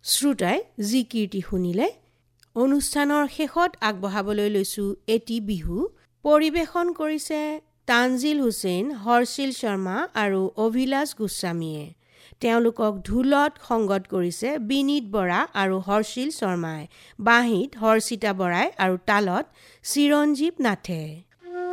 শ্ৰোতাই যি কীৰ্তি শুনিলে, অনুষ্ঠানৰ শেষত আগবঢ়াবলৈ লৈছো এটি বিহু। পৰিৱেশন কৰিছে তানজিল হুছেইন, হৰ্ষিল শৰ্মা আৰু অভিলাষ গোস্বামীয়ে। তেওঁলোকক ঢোলত সংগত কৰিছে বিনীত বৰা আৰু হৰ্ষিল শৰ্মাই, বাঁহীত হৰ্ষিতা বৰাই আৰু তালত চিৰঞ্জীৱ নাথে।